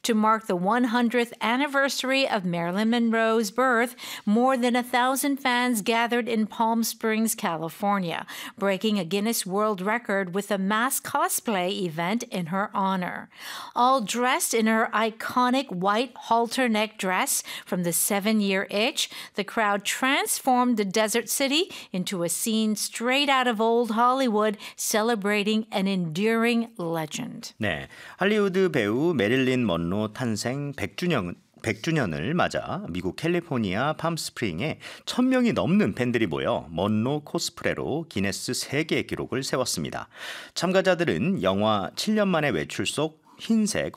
To mark the 100th anniversary of Marilyn Monroe's birth, more than 1,000 fans gathered in Palm Springs, California, breaking a Guinness World Record with a mass cosplay event in her honor. All dressed in her iconic white halter neck dress from the 7-Year Itch, the crowd transformed the desert city into a scene straight out of old Hollywood, celebrating an enduring legend. 네, 할리우드 배우 메릴린 먼로 탄생 100주년을 맞아 미국 캘리포니아 팜스프링에 1,000명이 넘는 팬들이 모여 먼로 코스프레로 기네스 세계 기록을 세웠습니다. 참가자들은 영화 7년 만의 외출 속 흰색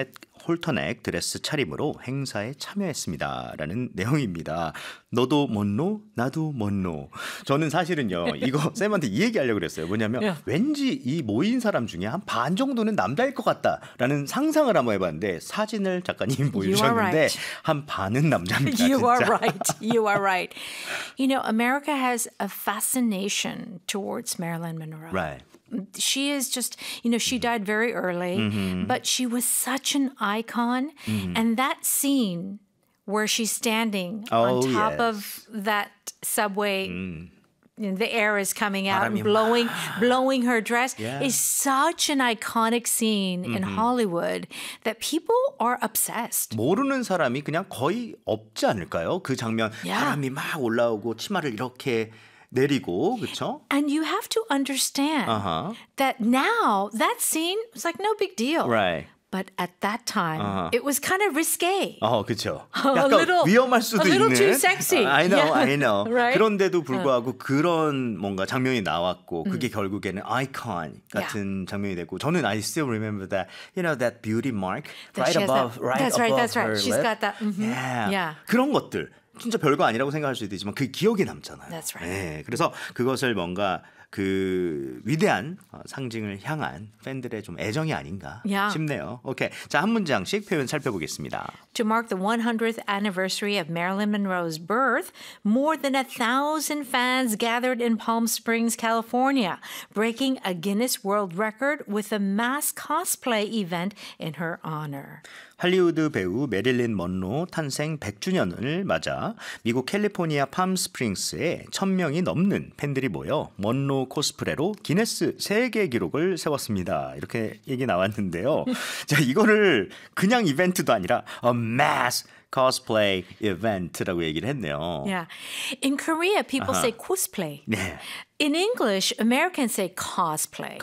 홀터넥 드레스 차림으로 행사에 참여했습니다. 라는 내용입니다. 너도 먼로, 나도 먼로. 저는 사실은요, 이거 쌤한테 이 얘기하려고 그랬어요. 뭐냐면 왠지 이 모인 사람 중에 한 반 정도는 남자일 것 같다라는 상상을 한번 해봤는데 사진을 작가님이 보여주셨는데 한 반은 남자입니다. You 진짜. are right. You are right. You know, America has a fascination towards Marilyn Monroe. Right. She is just, you know, she died very early, but she was such an icon. And that scene where she's standing on top of that subway, you know, the air is coming out and blowing her dress is such an iconic scene in Hollywood that people are obsessed. 모르는 사람이 그냥 거의 없지 않을까요? 그 장면 바람이 막 올라오고 치마를 이렇게 내리고 그렇죠? And you have to understand that now that scene was like no big deal. Right. But at that time, it was kind of risque. 그렇죠. 약간 위험할 수도 a little 있는. too sexy. I know. Right? 그런데도 불구하고 그런 뭔가 장면이 나왔고 그게 결국에는 아이콘 같은 장면이 됐고 저는 I still remember that, you know, that beauty mark right above That's right. her She's lip. got that. Yeah. 그런 것들. 진짜 별거 아니라고 생각할 수도 있지만 그 기억에 남잖아요. That's right. 네, 그래서 그것을 뭔가 그 위대한 상징을 향한 팬들의 좀 애정이 아닌가 싶네요. 오케이, 자, 한 문장씩 표현 살펴보겠습니다. To mark the 100th anniversary of Marilyn Monroe's birth, more than 1,000 fans gathered in Palm Springs, California, breaking a Guinness World Record with a mass cosplay event in her honor. 할리우드 배우 메릴린 먼로 탄생 100주년을 맞아 미국 캘리포니아 팜스프링스에 1,000명이 넘는 팬들이 모여 먼로 코스프레로 기네스 세계 기록을 세웠습니다. 이렇게 얘기 나왔는데요. 자, 이거를 그냥 이벤트도 아니라 mass cosplay event라고 얘기를 했네요. Yeah. In Korea, people say cosplay. 네. In English, Americans say cosplay.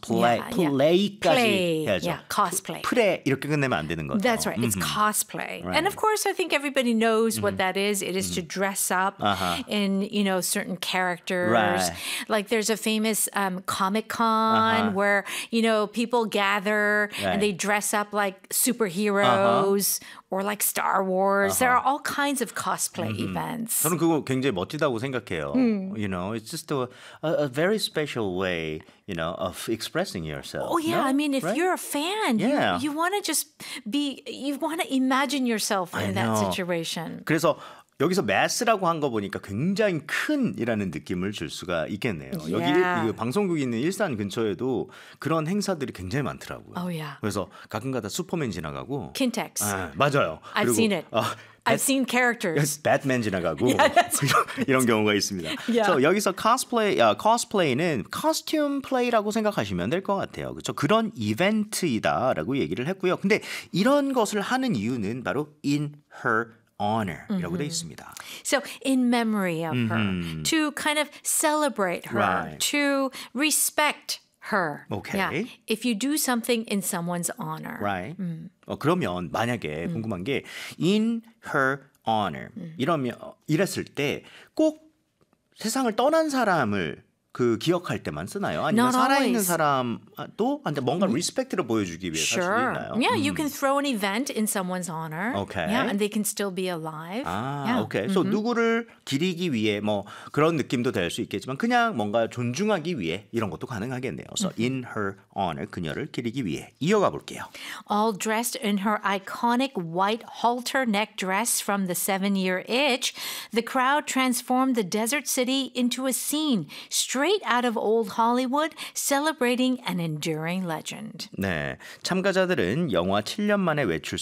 play까지 해야죠. Yeah, cosplay. 프레 이렇게 끝내면 안 되는 거죠. That's right. It's cosplay. Right. And of course, I think everybody knows what that is. It is to dress up in, you know, certain characters. Right. Like there's a famous Comic-Con where, you know, people gather and they dress up like superheroes or like Star Wars. There are all kinds of cosplay events. 저는 그거 굉장히 멋지다고 생각해요. You know, it's just a very special way, you know, of expressing yourself. Oh, yeah. No? I mean, if Right? you're a fan, you want to just you want to imagine yourself in that situation. 그래서 여기서 mass라고 한 거 보니까 굉장히 큰이라는 느낌을 줄 수가 있겠네요. 여기 이 방송국이 있는 일산 근처에도 그런 행사들이 굉장히 많더라고요. Oh, yeah. 그래서 가끔가다 슈퍼맨 지나가고. Kintex. 맞아요. I've seen it. I've seen characters. 배트맨 지나가고 이런 경우가 있습니다. So 여기서 cosplay는 costume play라고 생각하시면 될 것 같아요. 그렇죠? 그런 이벤트이다라고 얘기를 했고요. 근데 이런 것을 하는 이유는 바로 in her honor이라고 돼 있습니다. So in memory of her, to kind of celebrate her, to respect her. Okay. Yeah. If you do something in someone's honor. Right. 그러면 만약에 궁금한 게 in her honor 이랬을 때 꼭 세상을 떠난 사람을 그 기억할 때만 쓰나요? 아니면 살아있는 사람도 뭔가 리스펙트를 보여주기 위해서 할 수도 있나요? Yeah, you can throw an event in someone's honor. Okay. Yeah, and they can still be alive. 오케이. So 누구를 기리기 위해 뭐 그런 느낌도 될 수 있겠지만 그냥 뭔가 존중하기 위해 이런 것도 가능하겠네요. So in her honor, 그녀를 기리기 위해 이어가 볼게요. All dressed in her iconic white halter neck dress from the 7-Year Itch, the crowd transformed the desert city into a scene straight out of old Hollywood, celebrating an enduring legend. 네, 참가자들은 영화 7년 만의 외출